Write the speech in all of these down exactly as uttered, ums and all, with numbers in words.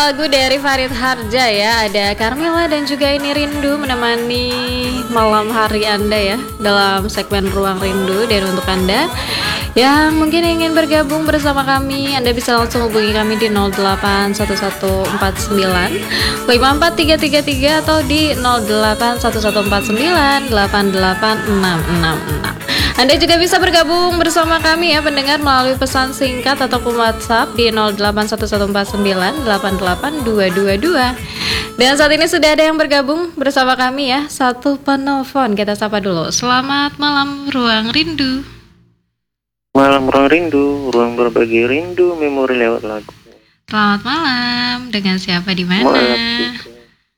lagu dari Farid Harja ya. Ada Carmela dan juga ini Rindu menemani malam hari Anda ya dalam segmen Ruang Rindu. Dan untuk Anda yang mungkin ingin bergabung bersama kami, Anda bisa langsung hubungi kami di nol delapan satu satu empat sembilan lima empat tiga tiga tiga atau di nol delapan satu satu empat sembilan delapan delapan enam enam enam. Anda juga bisa bergabung bersama kami ya pendengar melalui pesan singkat ataupun WhatsApp di nol delapan satu satu empat sembilan delapan delapan dua dua dua. Dan saat ini sudah ada yang bergabung bersama kami ya. Satu penelpon, kita sapa dulu. Selamat malam Ruang Rindu. Malam Ruang Rindu, ruang berbagi rindu, memori lewat lagu. Selamat malam, dengan siapa di mana? Malam juga.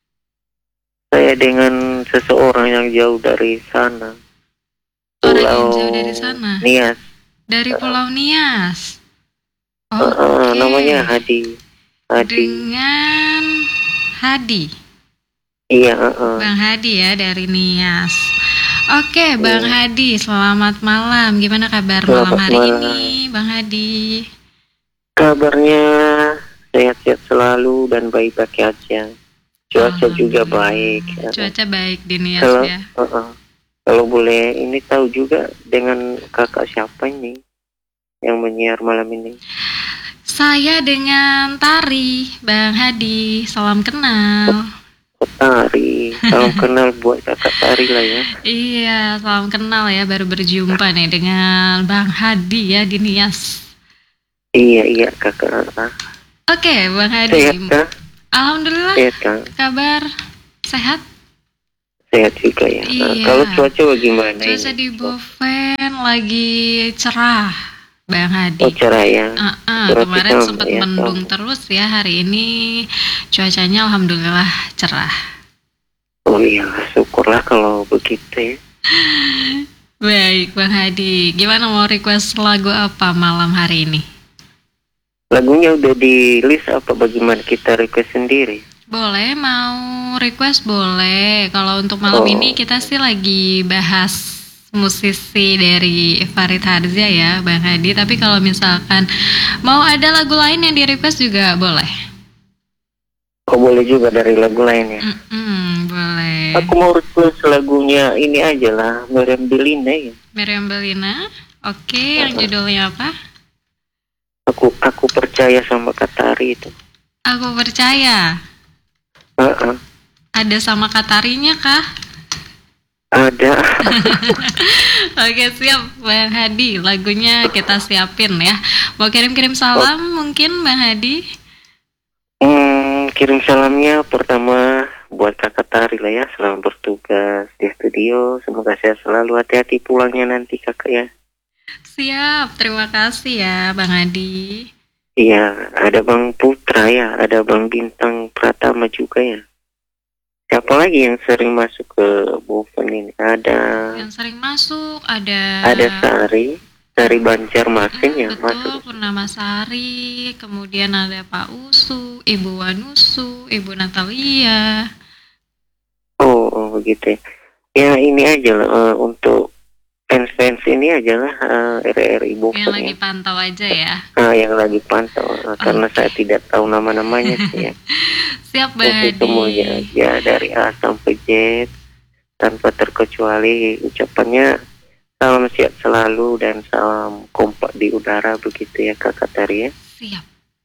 Saya dengan seseorang yang jauh dari sana. Orang Pulau yang jauh dari sana. Nias. Dari Pulau Nias. Uh, uh, Oke. Namanya Hadi. Hadi. Dengan Hadi. Iya. Uh, uh. Bang Hadi ya dari Nias. Oke, Bang Iya. Hadi, selamat malam. Gimana kabar Selamat malam hari malam. ini, Bang Hadi? Kabarnya sehat-sehat selalu dan baik-baik aja. Cuaca juga baik. Ya. Cuaca baik di Nias Kalau, ya. uh, uh. Kalau boleh ini tahu juga dengan kakak siapa ini yang menyiar malam ini? Saya dengan Tari, Bang Hadi. Salam kenal. Tari, salam kenal buat kakak Tari lah ya. Iya, salam kenal ya. Baru berjumpa nih dengan Bang Hadi ya di Nias. Iya iya kakak. Oke, Bang Hadi. Sehat kah? Alhamdulillah. Sehat kah? Kabar sehat? Sehat juga ya. Nah, Iya. kalau cuaca bagaimana Cuaca ini? di Boven lagi cerah, Bang Hadi. Oh cerah ya. Uh-uh, Berarti kemarin sama, sempat ya, mendung sama. terus ya, hari ini cuacanya alhamdulillah cerah. Oh iya, syukurlah kalau begitu ya. Baik, Bang Hadi, gimana mau request lagu apa malam hari ini? Lagunya udah di list apa bagaimana kita request sendiri? Boleh, mau request boleh. Kalau untuk malam Oh. ini kita sih lagi bahas musisi dari Farid Harja ya, Bang Hadi. Tapi kalau misalkan mau ada lagu lain yang di request juga boleh. Oh boleh juga dari lagu lain ya. Mm-mm, boleh. Aku mau request lagunya ini aja lah, Meriam Bellina ya. Meriam Bellina. Oke, yang judulnya apa? Aku aku percaya sama Katari itu. Aku percaya. Uh-uh. Ada sama Katarinya kah? Ada. Oke, siap Bang Hadi. Lagunya kita siapin ya. Mau kirim-kirim salam mungkin Bang Hadi? Hmm, kirim salamnya pertama buat kakak Tari lah ya. Selamat bertugas di studio. Semoga sehat selalu. Hati-hati pulangnya nanti kakak ya. Siap, terima kasih ya Bang Hadi. Iya, ada Bang Putra ya. Ada Bang Bintang Pratama juga ya. Siapa lagi yang sering masuk ke Boven ini? Ada Yang sering masuk ada ada Sari, Sari Banjarmasin Hmm, yang betul, masuk. Purnama Sari. Kemudian ada Pak Usu, Ibu Wanusu, Ibu Natalia. Oh, oh begitu ya. Ya ini aja lah eh, untuk fans-fans ini aja lah eh, R R I Boven Yang lagi ya. pantau aja ya. Ah, yang lagi pantau eh, karena saya tidak tahu nama-namanya sih ya. Siap Bang Untuk Hadi. semuanya aja dari A sampai Z tanpa terkecuali ucapannya salam sehat selalu dan salam kompak di udara begitu ya Kak Tari ya. Siap.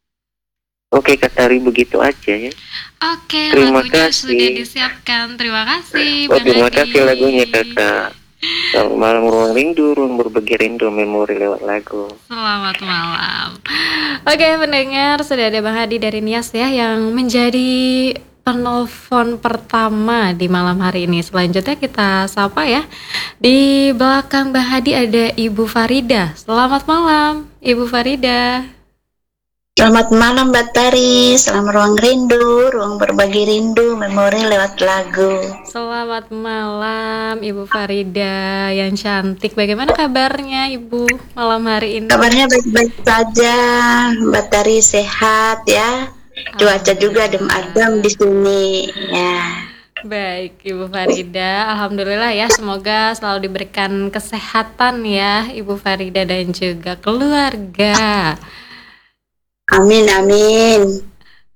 Oke Kak Tari begitu aja ya. Oke, Terima lagunya kasih. sudah disiapkan. Terima kasih Oh, Bang terima Hadi. kasih lagunya Kakak. Selamat malam Ruang Rindu, ruang berbagi rindu, memori lewat lagu. Selamat malam. Oke pendengar, sudah ada Bang Hadi dari Nias ya yang menjadi penelpon pertama di malam hari ini. Selanjutnya kita sapa ya. Di belakang Bang Hadi ada Ibu Farida. Selamat malam Ibu Farida. Selamat malam Mbak Tari, selamat ruang rindu, ruang berbagi rindu, memori lewat lagu. Selamat malam Ibu Farida yang cantik. Bagaimana kabarnya Ibu malam hari ini? Kabarnya baik-baik saja, Mbak Tari sehat ya. Cuaca juga adem-adem di sini ya. Baik Ibu Farida, alhamdulillah ya, semoga selalu diberikan kesehatan ya Ibu Farida dan juga keluarga. Amin amin.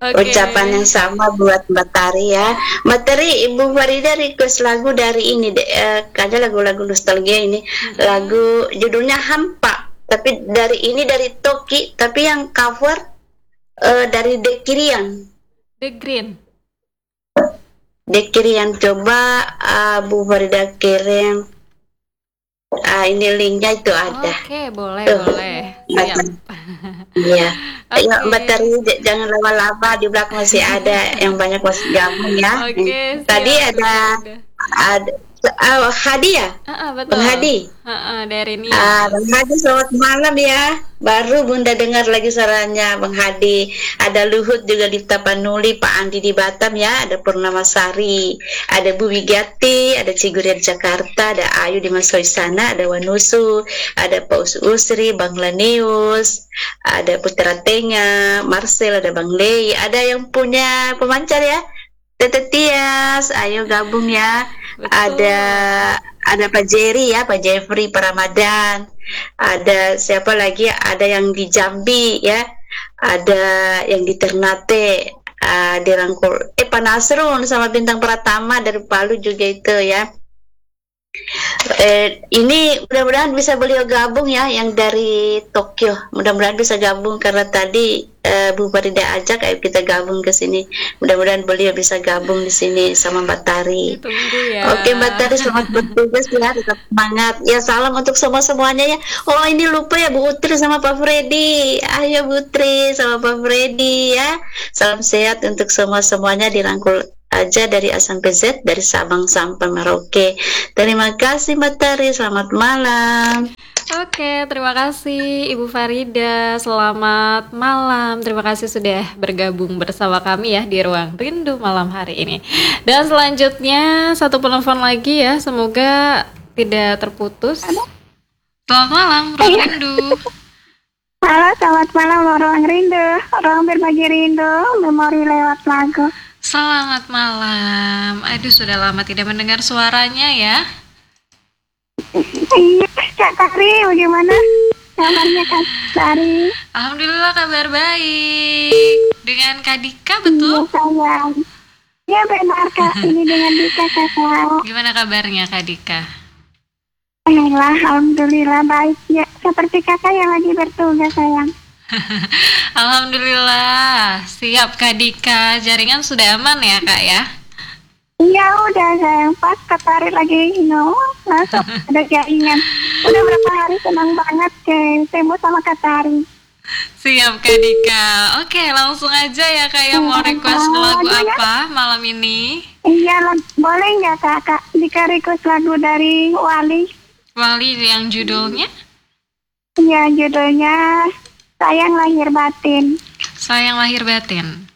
Oke. Ucapan yang sama buat Mbak Tari ya. Mbak Tari, Ibu Farida request lagu dari ini deh. Eh, ada lagu-lagu nostalgia ini. Mm-mm. Lagu judulnya Hampa. Tapi dari ini dari Toki, tapi yang cover eh, dari Dekirian. The Green. Dekirian coba uh, Bu Farida kirim. Ah, ini linknya itu ada. Oke, boleh, Tuh. boleh. Siap. Iya. Ayo Oke. Mbak Tari j- jangan lama-lama, di belakang masih ada yang banyak masih gabung ya. Oke, Tadi siap, ada udah. ada uh, Hadi ya, Ah, ah, betul. Bang Hadi. Ah, ah, dari Nia. Ah, Bang Hadi selamat malam ya. Baru Bunda dengar lagi suaranya Bang Hadi. Ada Luhut juga di Tapanuli, Pak Andi di Batam ya, ada Purnama Sari, ada Bu Wigati, ada Ciguria di Jakarta, ada Ayu di Masoy sana, ada Wanusu, ada Pak Us Usri, Bang Lanius, ada Putra Tenga, Marcel, ada Bang Lei, ada yang punya pemancar ya. Tete Tias, ayo gabung ya. Betul. Ada ada Pak Jerry ya, Pak Jeffrey, Pak Ramadan. Ada siapa lagi? Ada yang di Jambi ya. Ada yang di Ternate, uh, di Rangkul. Eh Pak Nasrun sama Bintang Pratama dari Palu juga itu ya. Eh, ini mudah-mudahan bisa beliau gabung ya, yang dari Tokyo. Mudah-mudahan bisa gabung karena tadi eh, Bu Farida ajak, ayo kita gabung ke sini. Mudah-mudahan beliau bisa gabung di sini sama Mbak Tari. Ditunggu ya. Oke Mbak Tari, selamat bertugas ya, tetap semangat. Ya salam untuk semua semuanya ya. Oh ini lupa ya Bu Utri sama Pak Freddy. Ayo Bu Utri sama Pak Freddy ya. Salam sehat untuk semua semuanya, dirangkul aja dari A sampai Z, dari Sabang sampai Merauke. Terima kasih Mbak Tari, selamat malam. Oke, terima kasih Ibu Farida. Selamat malam. Terima kasih sudah bergabung bersama kami ya di Ruang Rindu malam hari ini. Dan selanjutnya satu penelpon lagi ya, semoga tidak terputus. Selamat malam, Ruang Rindu. Halo, selamat malam Ruang Rindu. Ruang berbagi rindu, memori lewat lagu. Selamat malam. Aduh, sudah lama tidak mendengar suaranya ya. Iya, Kak Tari, bagaimana kabarnya Kak Tari? Alhamdulillah kabar baik. Dengan Kak Dika betul? Iya, sayang. Iya benar Kak, ini dengan Dika Kakak. Gimana kabarnya Kak Dika? Alhamdulillah, Alhamdulillah baik ya. Seperti Kakak yang lagi bertugas sayang. Alhamdulillah. Siap Kak Dika. Jaringan sudah aman ya Kak ya? Iya udah sayang, pas Kak Tari lagi you know, langsung ada jaringan. Udah berapa hari senang banget ketemu sama Kak Tari. Siap Kak Dika. Oke, langsung aja ya Kak ya, mau request lagu apa malam ini? Iya, lag- boleh nggak Kak, Kak Dika request lagu dari Wali? Wali yang judulnya Iya, judulnya Sayang Lahir Batin. Sayang Lahir Batin.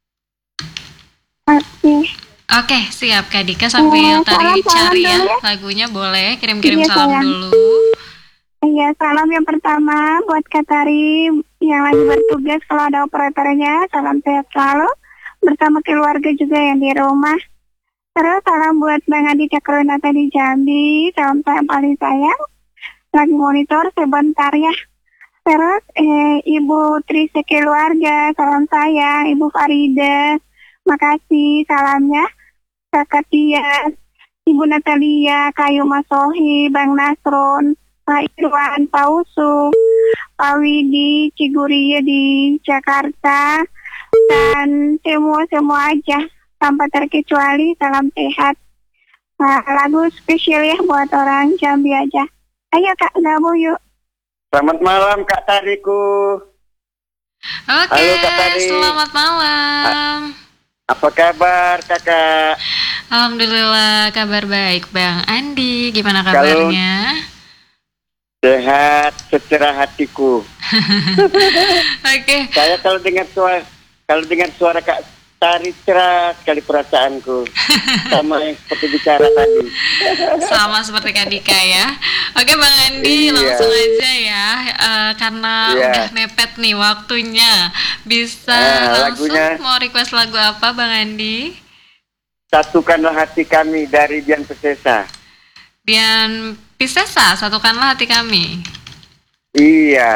Oke. Oke, siap Kak Dika, sambil Eh, tadi salam-salam cari ya dulu ya. lagunya, boleh kirim-kirim Iya, salam sayang. dulu. Iya, salam yang pertama buat Kak Tari yang lagi bertugas, kalau ada operatornya, salam sehat selalu. Bersama keluarga juga yang di rumah. Terus salam buat Bang Adi Cakronata di Jambi, salam saya paling sayang. Lagi monitor sebentar ya. Terus eh, Ibu Tri sekeluarga, salam sayang. Ibu Farida, makasih salamnya. Kakak Tias, Ibu Natalia, Kayu Masohi, Bang Nasron, Pak Irwan, Pak Usung, Pak Widi, Ciguria di Jakarta, dan semua-semua aja tanpa terkecuali, salam sehat. Nah, lagu spesial ya buat orang Jambi aja. Ayo Kak, gabung yuk. Selamat malam Kak Tariku. Oke, Halo, Kak Tari. selamat malam. Apa kabar kakak? Alhamdulillah kabar baik Bang Andi, gimana kabarnya? Sehat secerah hatiku. Oke, Saya kalau dengar suara kalau dengar suara Kak Tari, cerah sekali perasaanku. Sama yang seperti bicara tadi. sama seperti Kak Dika ya. Oke Bang Andi, Iya. langsung aja ya, Eh, karena Iya. udah mepet nih waktunya. Bisa Nah, langsung lagunya- mau request lagu apa Bang Andi? Satukanlah hati kami dari Dian Pesesa. Dian Pisesa, satukanlah hati kami. Iya.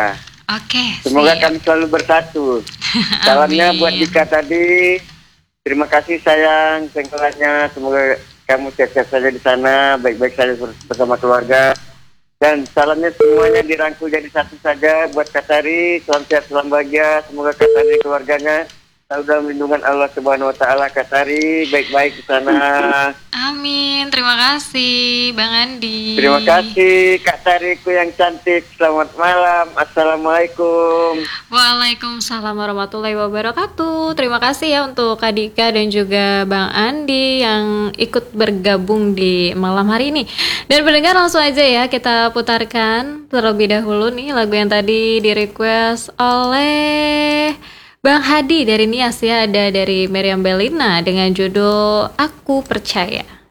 Oke, Semoga siap. kami selalu bersatu. Salamnya Amin. buat Dika tadi. Terima kasih sayang sengkelannya. Semoga kamu sehat-sehat saja di sana, baik-baik saja bersama keluarga. Dan salamnya semuanya dirangkul jadi satu saja buat Katari. Salam sehat, salam bahagia. Semoga Katari keluarganya selalu dalam lindungan Allah Subhanahu Wa Taala. Katari baik-baik di sana. Amin. Terima kasih Bang Andi. Terima kasih Kak Tariku yang cantik. Selamat malam. Assalamualaikum. Waalaikumsalam warahmatullahi wabarakatuh. Terima kasih ya untuk Kak Dika dan juga Bang Andi yang ikut bergabung di malam hari ini. Dan pendengar langsung aja ya kita putarkan terlebih dahulu nih lagu yang tadi di request oleh Bang Hadi dari Nias ya, ada dari Meriam Belina dengan judul Aku Percaya.